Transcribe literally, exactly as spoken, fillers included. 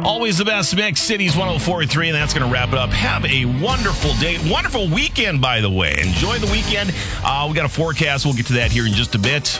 Always the best mix, Cities one oh four point three, and that's going to wrap it up. Have a wonderful day. Wonderful weekend, by the way. Enjoy the weekend. Uh, we got a forecast. We'll get to that here in just a bit.